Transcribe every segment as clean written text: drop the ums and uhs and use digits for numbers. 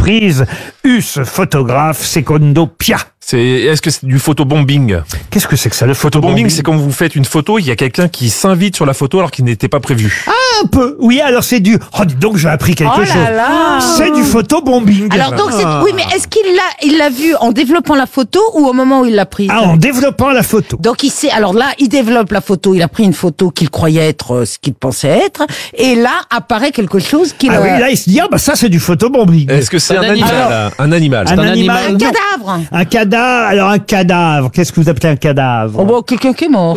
surprise eut ce photographe Secondo Pia. Est-ce que c'est du photobombing? Qu'est-ce que c'est que ça, le Photobombing, c'est quand vous faites une photo, il y a quelqu'un qui s'invite sur la photo alors qu'il n'était pas prévu. Un peu, oui, alors c'est du... Oh, dis donc, j'ai appris quelque chose. C'est du photobombing. Alors donc, oui, mais est-ce qu'il l'a vu en développant la photo ou au moment où il l'a prise? Ah, en développant la photo. Donc il sait, alors là, il développe la photo, il a pris une photo qu'il croyait être ce qu'il pensait être, et là apparaît quelque chose qu'il... Ah oui, là il se dit, ah bah ça c'est du photobombing. Est-ce que c'est un animal? Un animal. Un animal. Un cadavre. Un cadavre, alors un cadavre, qu'est-ce que vous appelez un cadavre? Oh bon, quelqu'un qui est mort.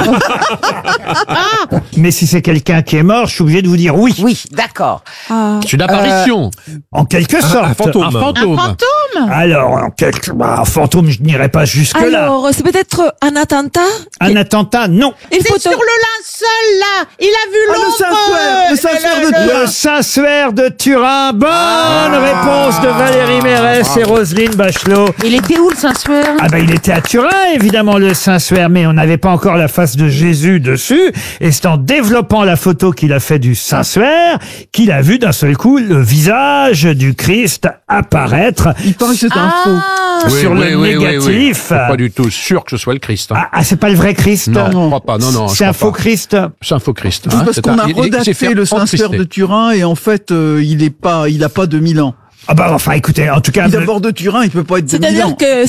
Mais si c'est quelqu'un qui est mort, je suis obligé de vous dire oui. Oui, d'accord. C'est une apparition. En quelque sorte. Un fantôme. Un fantôme. Alors, un fantôme, je n'irai pas jusque-là. Alors, c'est peut-être un attentat? Un attentat, non. Une C'est photo. sur le linceul, là. Il a vu l'ombre. Le Saint-Suaire de Turin. Bonne réponse de Valérie Mérès et Roselyne Bachelot. Il était où, le Saint-Suaire? Ah ben il était à Turin, évidemment, le Saint-Suaire, mais on n'avait pas encore la face de Jésus dessus. Et c'est en développant la photo qu'il a fait du Saint-Suaire qu'il a vu d'un seul coup le visage du Christ apparaître Il paraît que c'est un faux. sur le négatif. C'est pas du tout sûr que ce soit le Christ. Hein. Ah, c'est pas le vrai Christ? Non, je crois pas. Non, C'est un faux Christ? C'est un faux Christ. C'est parce qu'on a redaté le Saint-Suaire de Turin et en fait, il a pas 2000 ans. Ah bah enfin, écoutez, en tout cas... Il est d'abord de Turin, il peut pas être 2000 ans. C'est-à-dire que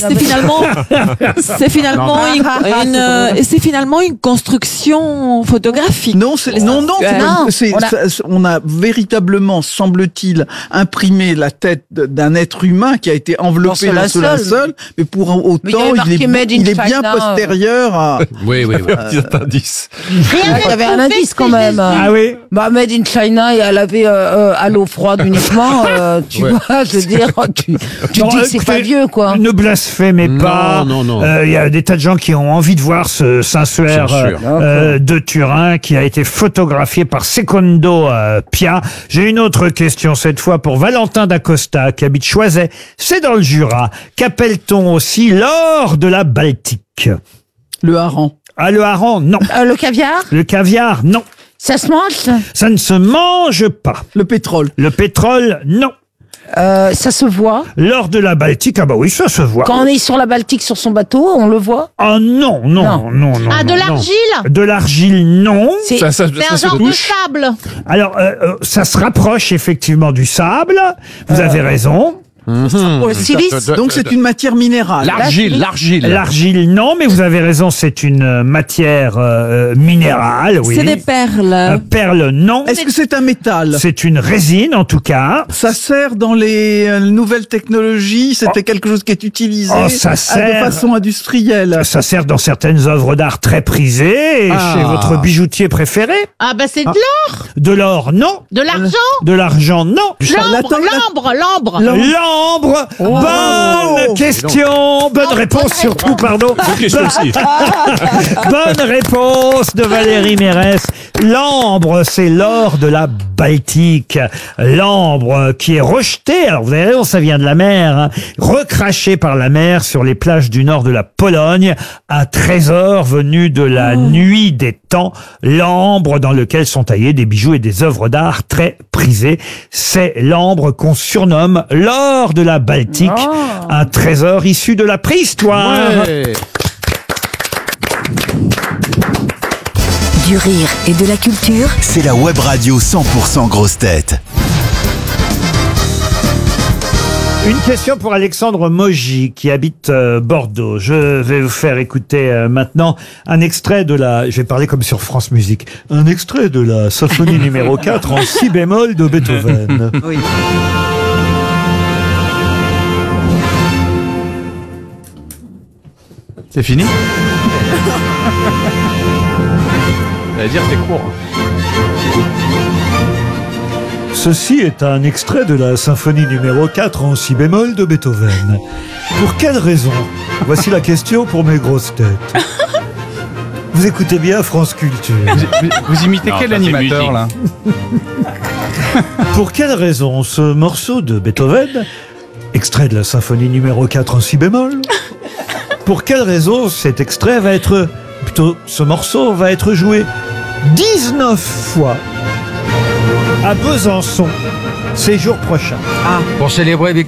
c'est finalement une construction photographique. Non, on a véritablement, semble-t-il, imprimé la tête d'un être humain qui a été enveloppé dans ce linceul, mais pour autant, il est bien postérieur à... Oui. Petit indice. Il y avait un indice quand même. Ah oui? Bah, Made in China et à laver à l'eau froide uniquement, tu vois, je veux dire, tu dis que c'est pas vieux, quoi. Ne blasphémez pas. Non. Il y a des tas de gens qui ont envie de voir ce Saint-Suaire de Turin qui a été photographié par Secondo Pia. J'ai une autre question cette fois pour Valentin d'Acosta qui habite Choiset. C'est dans le Jura. Qu'appelle-t-on aussi l'or de la Baltique? Le hareng. Ah, le hareng, non. Le caviar? Le caviar, non. Ça se mange? Ça ne se mange pas. Le pétrole. Le pétrole, non. Ça se voit? L'or de la Baltique, ah bah oui, ça se voit. Quand on est sur la Baltique, sur son bateau, on le voit? Ah non. Ah, de l'argile? De l'argile, non. C'est un genre de sable. Alors, ça se rapproche effectivement du sable. Vous avez raison. Pour le silice? Donc c'est une matière minérale. L'argile. L'argile, non, mais vous avez raison, c'est une matière minérale, oui. C'est des perles. Perles, non. Est-ce que c'est un métal? C'est une résine, en tout cas. Ça sert dans les nouvelles technologies. C'était quelque chose qui est utilisé ça sert. de façon industrielle. Ça sert dans certaines œuvres d'art très prisées et chez votre bijoutier préféré. Ah, bah c'est de l'or. De l'or, non. De l'argent. De l'argent, non. L'ambre. L'ambre. Bonne question. Bonne réponse surtout, pardon. Bonne question aussi. Bonne réponse de Valérie Mérès. L'ambre, c'est l'or de la Baltique. L'ambre qui est rejeté, alors vous avez raison, ça vient de la mer, hein, recraché par la mer sur les plages du nord de la Pologne. Un trésor venu de la nuit des temps. L'ambre dans lequel sont taillés des bijoux et des œuvres d'art très prisées. C'est l'ambre qu'on surnomme l'or de la Baltique. Un trésor issu de la préhistoire. Ouais. Du rire et de la culture. C'est la web radio 100% grosse tête. Une question pour Alexandre Mogy qui habite Bordeaux. Je vais vous faire écouter maintenant un extrait de la... Je vais parler comme sur France Musique. Un extrait de la symphonie numéro 4 en si bémol de Beethoven. Oui. C'est fini? Ça veut dire que c'est court. Ceci est un extrait de la symphonie numéro 4 en si bémol de Beethoven. Pour quelle raison? Voici la question pour mes grosses têtes. Vous écoutez bien France Culture. Vous imitez quel animateur, là? Pour quelle raison ce morceau de Beethoven, extrait de la symphonie numéro 4 en si bémol, pour quelle raison cet extrait va être, plutôt ce morceau va être joué 19 fois à Besançon ces jours prochains? Pour célébrer